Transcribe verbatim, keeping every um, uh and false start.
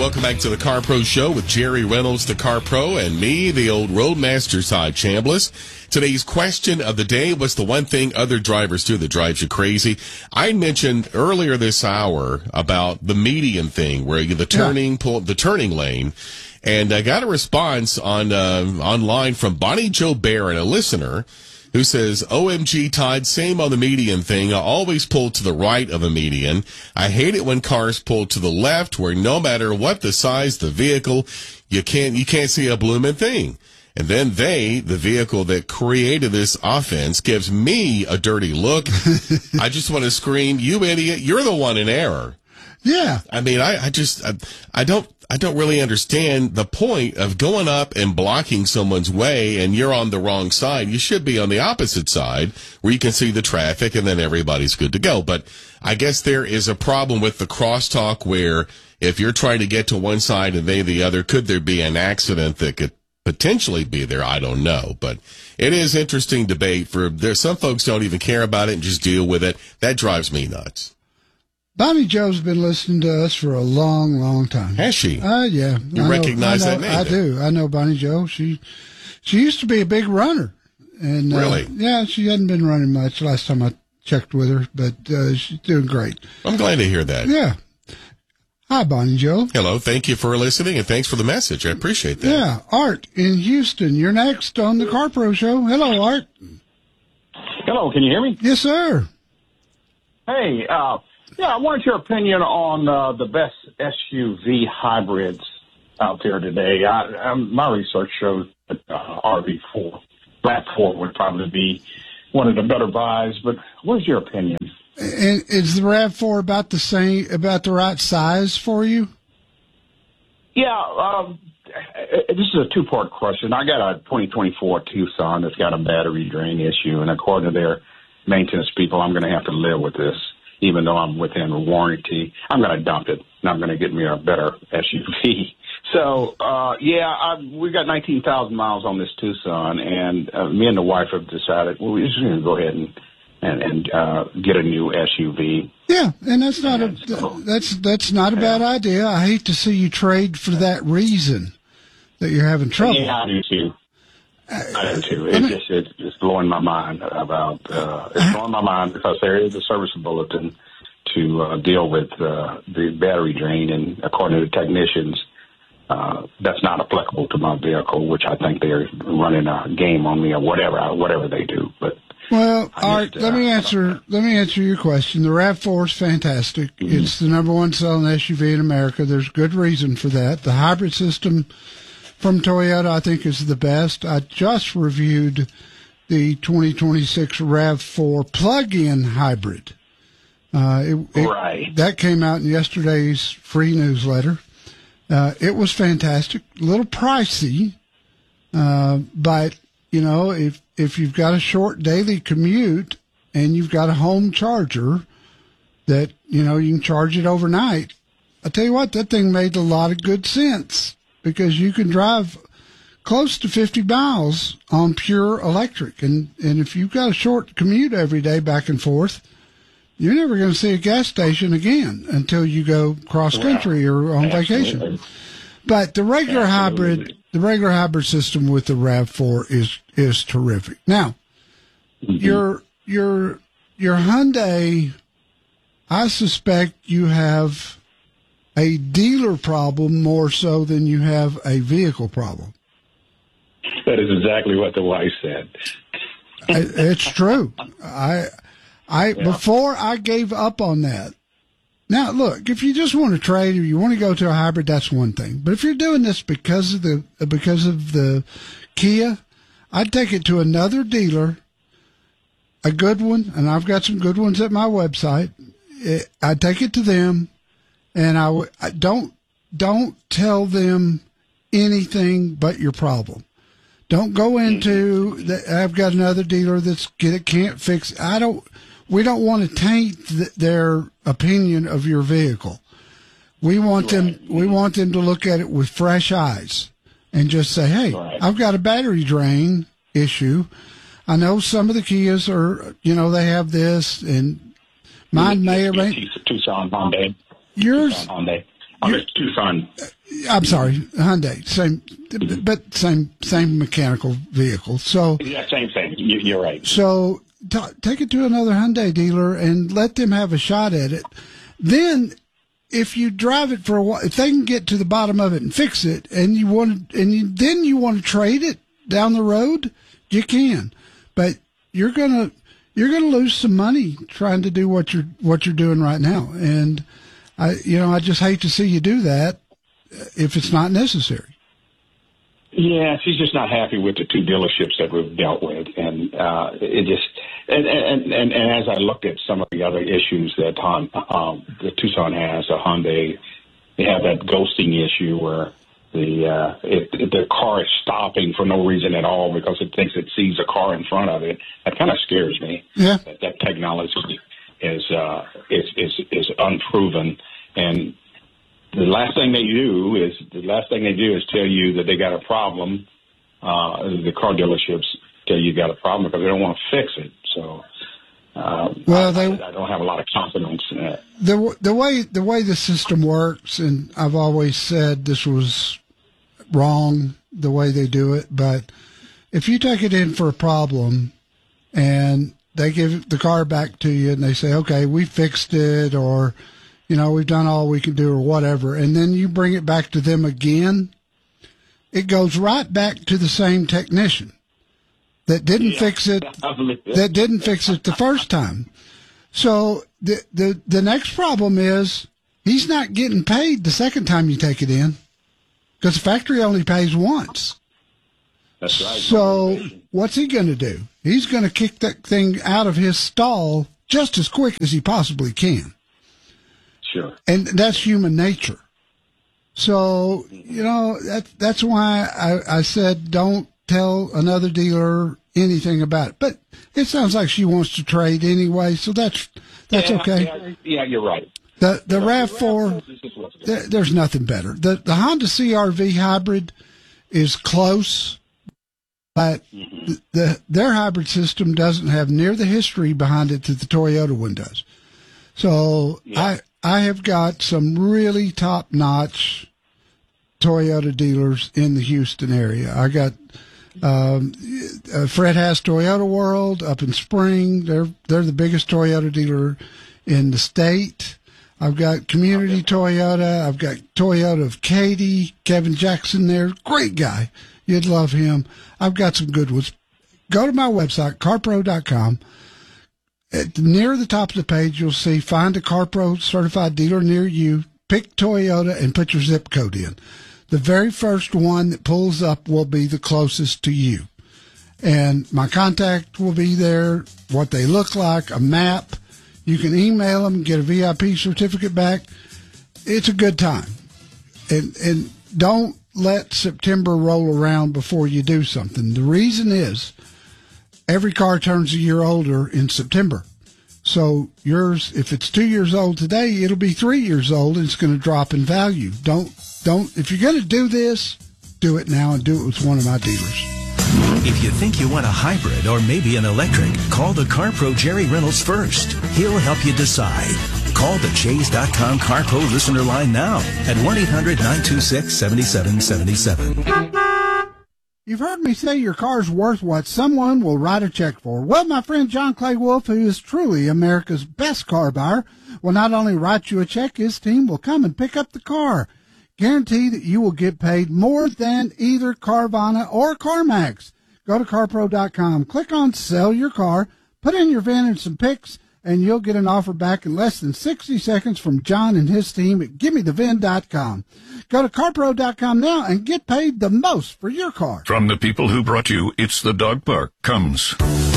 welcome back to the Car Pro Show with Jerry Reynolds, the Car Pro, and me, the old Roadmaster Todd Chambliss. Today's question of the day was the one thing other drivers do that drives you crazy. I mentioned earlier this hour about the median thing, where you the turning yeah. pull the turning lane, and I got a response on uh, online from Bonnie Jo Barron, a listener, who says, O M G, Todd, same on the median thing. I always pull to the right of a median. I hate it when cars pull to the left, where no matter what the size of the vehicle, you can't, you can't see a blooming thing. And then they, the vehicle that created this offense, gives me a dirty look. I just want to scream, you idiot, you're the one in error. Yeah. I mean, I, I just, I, I don't, I don't really understand the point of going up and blocking someone's way and you're on the wrong side. You should be on the opposite side where you can see the traffic and then everybody's good to go. But I guess there is a problem with the crosstalk where if you're trying to get to one side and they the other, could there be an accident that could potentially be there? I don't know. But it is interesting debate. For there, some folks don't even care about it and just deal with it. That drives me nuts. Bonnie Jo's been listening to us for a long, long time. Has she? Uh, yeah. You I recognize know, I know, that name? I do. I know Bonnie Jo. She, she used to be a big runner. And, uh, really? Yeah, she hadn't been running much last time I checked with her, but uh, she's doing great. I'm glad to hear that. Yeah. Hi, Bonnie Jo. Hello. Thank you for listening, and thanks for the message. I appreciate that. Yeah. Art in Houston, you're next on the Car Pro Show. Hello, Art. Hello. Can you hear me? Yes, sir. Hey, uh, yeah, I wanted your opinion on uh, the best S U V hybrids out there today. I, I, my research shows that uh, R V four, RAV four would probably be one of the better buys, but what's your opinion? And is the RAV four about the same, about the right size for you? Yeah, um, this is a two-part question. I got a twenty twenty-four Tucson that's got a battery drain issue, and according to their maintenance people, I'm going to have to live with this. Even though I'm within warranty, I'm going to dump it, and I'm going to get me a better S U V. So, uh, yeah, I, we got nineteen thousand miles on this Tucson, and uh, me and the wife have decided, well, we're just going to go ahead and and, and uh, get a new S U V. Yeah, and that's not and a so, that's that's not a bad yeah. idea. I hate to see you trade for that reason that you're having trouble. Yeah, I do too. I do too. It's I mean, just it's, it's blowing my mind about uh, it's blowing my mind because there is a service bulletin to uh, deal with uh, the battery drain, and according to the technicians, uh, that's not applicable to my vehicle, which I think they're running a game on me or whatever whatever they do. But well, Art, let me answer let me answer your question. The RAV four is fantastic. Mm-hmm. It's the number one selling S U V in America. There's good reason for that. The hybrid system from Toyota, I think, is the best. I just reviewed the twenty twenty-six RAV four plug-in hybrid. Uh, it, it, right. That came out in yesterday's free newsletter. Uh, it was fantastic. A little pricey, uh, but, you know, if, if you've got a short daily commute and you've got a home charger that, you know, you can charge it overnight, I tell you what, that thing made a lot of good sense. Because you can drive close to fifty miles on pure electric. And, and if you've got a short commute every day back and forth, you're never going to see a gas station again until you go cross-country yeah. or on Absolutely. vacation. But the regular Absolutely. hybrid, the regular hybrid system with the RAV four is, is terrific. Now, mm-hmm. your, your, your Hyundai, I suspect you have a dealer problem more so than you have a vehicle problem. That is exactly what the wife said. It's true. I, I yeah. before I gave up on that. Now, look, if you just want to trade or you want to go to a hybrid, that's one thing. But if you're doing this because of the because of the Kia, I'd take it to another dealer, a good one, and I've got some good ones at my website. I'd take it to them. And I, w- I don't don't tell them anything but your problem. Don't go into that. I've got another dealer that's get can't fix. I don't. We don't want to taint th- their opinion of your vehicle. We want right. them. We want them to look at it with fresh eyes and just say, "Hey, right. I've got a battery drain issue. I know some of the Kias are. You know, they have this, and mine may or may." Tucson Hyundai. Yours, On this Tucson. I'm sorry, Hyundai, same, but same same mechanical vehicle. So yeah, same thing. You, you're right. So t- take it to another Hyundai dealer and let them have a shot at it. Then, if you drive it for a while, if they can get to the bottom of it and fix it, and you want to, and you, then you want to trade it down the road, you can. But you're gonna you're gonna lose some money trying to do what you're what you're doing right now, and I you know I just hate to see you do that if it's not necessary. Yeah, she's just not happy with the two dealerships that we've dealt with, and uh, it just and, and and and as I looked at some of the other issues that um, um, the Tucson has, a Hyundai, they have that ghosting issue where the uh, it, it, the car is stopping for no reason at all because it thinks it sees a car in front of it. That kind of scares me. Yeah, that, that technology is uh, is is is unproven, and the last thing they do is the last thing they do is tell you that they got a problem. Uh, the car dealerships tell you you got a problem because they don't want to fix it. So, uh, well, I, they, I don't have a lot of confidence in that. The the way the way the system works, and I've always said this was wrong the way they do it. But if you take it in for a problem, and they give the car back to you, and they say, "Okay, we fixed it," or you know, we've done all we can do or whatever. And then you bring it back to them again. It goes right back to the same technician that didn't yeah, fix it, that didn't fix it the first time. So the, the, the next problem is he's not getting paid the second time you take it in because the factory only pays once. That's right. So what's he going to do? He's going to kick that thing out of his stall just as quick as he possibly can. Sure. And that's human nature. So, you know, that, that's why I, I said don't tell another dealer anything about it. But it sounds like she wants to trade anyway, so that's that's yeah, okay. Yeah, yeah, you're right. The the RAV four, there, there's nothing better. The, the Honda C R V hybrid is close, but mm-hmm. the, the their hybrid system doesn't have near the history behind it that the Toyota one does. So yeah. I I have got some really top-notch Toyota dealers in the Houston area. I got um, uh, Fred Haas Toyota World up in Spring. They're they're the biggest Toyota dealer in the state. I've got Community Toyota. I've got Toyota of Katy. Kevin Jackson there, great guy. You'd love him. I've got some good ones. Go to my website, car pro dot com. At, near the top of the page, you'll see find a CarPro certified dealer near you. Pick Toyota and put your zip code in. The very first one that pulls up will be the closest to you. And my contact will be there, what they look like, a map. You can email them, get a V I P certificate back. It's a good time. And, and don't let September roll around before you do something. The reason is, every car turns a year older in September. So yours, if it's two years old today, it'll be three years old and it's going to drop in value. Don't, don't, if you're going to do this, do it now and do it with one of my dealers. If you think you want a hybrid or maybe an electric, call the CarPro Jerry Reynolds first. He'll help you decide. Call the Chase dot com CarPro listener line now at one eight hundred nine two six seven seven seven seven. You've heard me say your car's worth what someone will write a check for. Well, my friend John Clay Wolf, who is truly America's best car buyer, will not only write you a check, his team will come and pick up the car. Guarantee that you will get paid more than either Carvana or CarMax. Go to car pro dot com, click on Sell Your Car, put in your V I N and some pics, and you'll get an offer back in less than sixty seconds from John and his team at gimme the V I N dot com. Go to car pro dot com now and get paid the most for your car. From the people who brought you It's the Dog Park comes